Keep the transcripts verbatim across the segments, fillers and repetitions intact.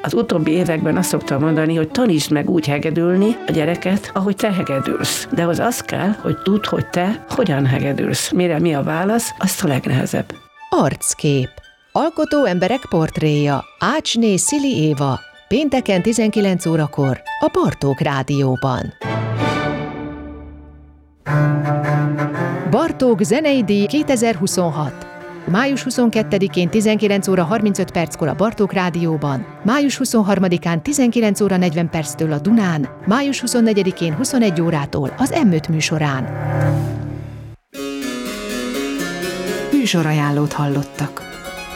Az utóbbi években azt szoktam mondani, hogy tanítsd meg úgy hegedülni a gyereket, ahogy te hegedülsz. De az az kell, hogy tudd, hogy te hogyan hegedülsz. Mire mi a válasz, azt a legnehezebb. Arckép. Alkotó emberek portréja. Ácsné Szili Éva. Pénteken tizenkilenc órakor a Bartók Rádióban. Bartók zenei díj kétezer-huszonhat. május huszonkettedikén tizenkilenc óra harmincöt perckor a Bartók Rádióban, május huszonharmadikán tizenkilenc óra negyven perctől a Dunán, május huszonnegyedikén huszonegy órától az em öt műsorán. Műsorajánlót hallottak.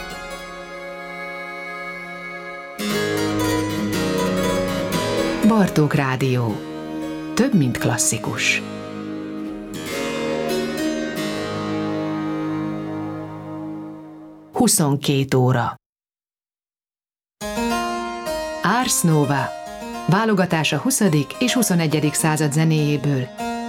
Bartók Rádió. Több, mint klasszikus. huszonkét óra. Ars Nova. Válogatás a huszadik és huszonegyedik század zenéjéből.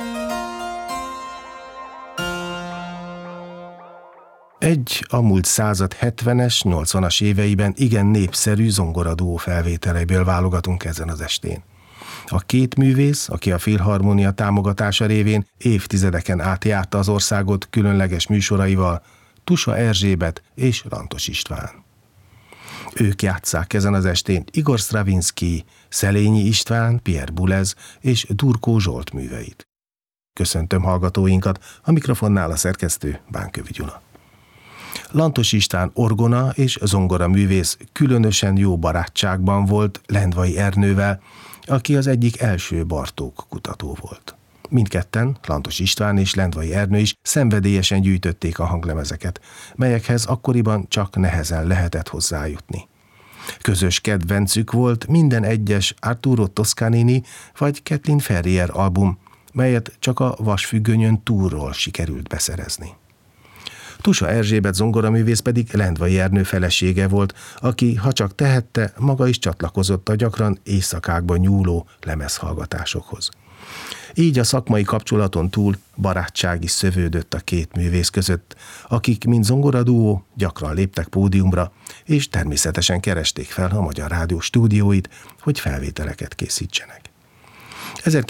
Egy a múlt század hetvenes, nyolcvanas éveiben igen népszerű zongoradúó felvételeiből válogatunk ezen az estén. A két művész, aki a Filharmonia támogatása révén évtizedeken át járta az országot különleges műsoraival, Tusa Erzsébet és Lantos István. Ők játsszák ezen az estén Igor Stravinsky, Szelényi István, Pierre Boulez és Durkó Zsolt műveit. Köszöntöm hallgatóinkat, a mikrofonnál a szerkesztő Bánkövi Gyula. Lantos István orgona és zongora művész különösen jó barátságban volt Lendvai Ernővel, aki az egyik első Bartók kutató volt. Mindketten, Lantos István és Lendvai Ernő is szenvedélyesen gyűjtötték a hanglemezeket, melyekhez akkoriban csak nehezen lehetett hozzájutni. Közös kedvencük volt minden egyes Arturo Toscanini vagy Kathleen Ferrier album, melyet csak a Vasfüggönyön túlról sikerült beszerezni. Tusa Erzsébet zongoraművész pedig Lendvai Ernő felesége volt, aki, ha csak tehette, maga is csatlakozott a gyakran éjszakákban nyúló lemezhallgatásokhoz. Így a szakmai kapcsolaton túl barátság is szövődött a két művész között, akik, mint zongoradúó, gyakran léptek pódiumra, és természetesen keresték fel a Magyar Rádió stúdióit, hogy felvételeket készítsenek.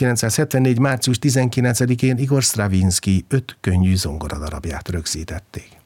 ezerkilencszázhetvennégy. március tizenkilencedikén Igor Stravinsky öt könnyű zongoradarabját rögzítették.